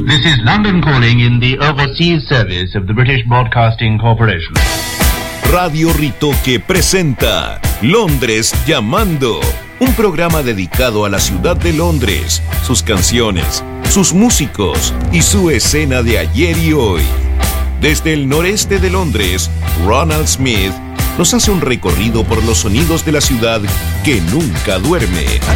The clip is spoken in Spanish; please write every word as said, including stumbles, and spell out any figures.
This is London calling in the overseas service of the British Broadcasting Corporation. Radio Ritoque presenta Londres Llamando, un programa dedicado a la ciudad de Londres, sus canciones, sus músicos y su escena de ayer y hoy. Desde el noreste de Londres, Ronald Smith nos hace un recorrido por los sonidos de la ciudad que nunca duerme.